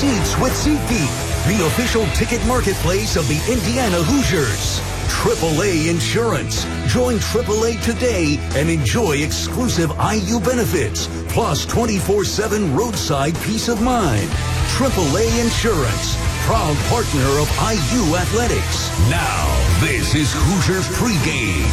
seats with SeatGeek, the official ticket marketplace of the Indiana Hoosiers. AAA Insurance. Join AAA today and enjoy exclusive IU benefits, plus 24/7 roadside peace of mind. AAA Insurance, proud partner of IU Athletics. Now, this is Hoosiers pregame.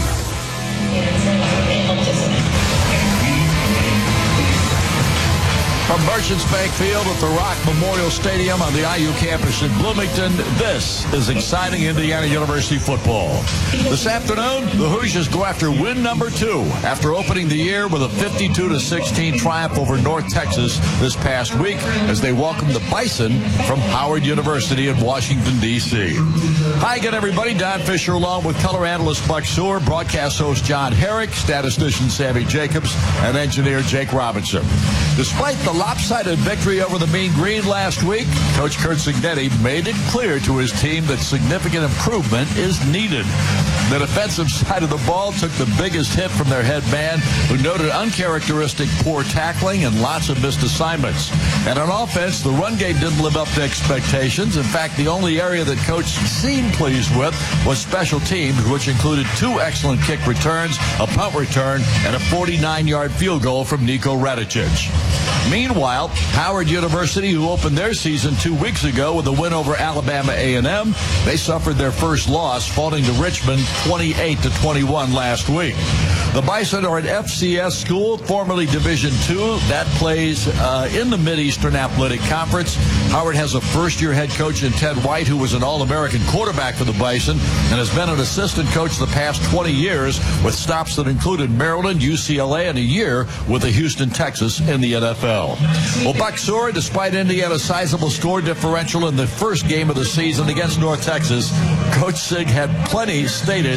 From Merchants Bank Field at the Rock Memorial Stadium on the IU campus in Bloomington, this is exciting Indiana University football. This afternoon, the Hoosiers go after win number 2 after opening the year with a 52-16 triumph over North Texas this past week as they welcome the Bison from Howard University in Washington, D.C. Hi again, everybody. Don Fisher along with color analyst Buck Seward, broadcast host John Herrick, statistician Sammy Jacobs, and engineer Jake Robinson. Despite the lopsided victory over the Mean Green last week, Coach Curt Cignetti made it clear to his team that significant improvement is needed. The defensive side of the ball took the biggest hit from their head man, who noted uncharacteristic poor tackling and lots of missed assignments. And on offense, the run game didn't live up to expectations. In fact, the only area that Coach seemed pleased with was special teams, which included 2 excellent kick returns, a punt return, and a 49-yard field goal from Niko Radicic. Meanwhile, Howard University, who opened their season 2 weeks ago with a win over Alabama A&M, they suffered their first loss, falling to Richmond 28-21 last week. The Bison are an FCS school, formerly Division II, that plays in the Mid-Eastern Athletic Conference. Howard has a first-year head coach in Ted White, who was an All-American quarterback for the Bison and has been an assistant coach the past 20 years with stops that included Maryland, UCLA, and a year with the Houston Texans in the NFL. Well, Buck Seward, despite Indiana's sizable score differential in the first game of the season against North Texas, Coach Sig has plainly stated,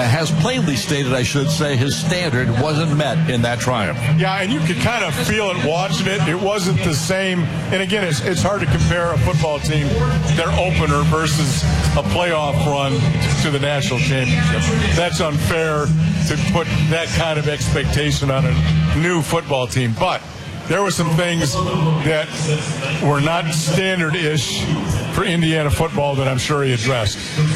I should say, his standard wasn't met in that triumph. Yeah, and you could kind of feel it watching it. It wasn't the same. And again, it's hard to compare a football team, their opener versus a playoff run to the national championship. That's unfair to put that kind of expectation on a new football team. But there were some things that were not standard-ish for Indiana football that I'm sure he addressed.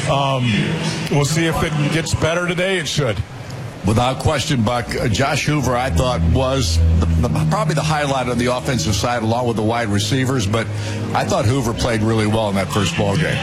We'll see if it gets better today. It should. Without question, Buck, Josh Hoover, I thought, was probably the highlight on the offensive side along with the wide receivers, but I thought Hoover played really well in that first ball game.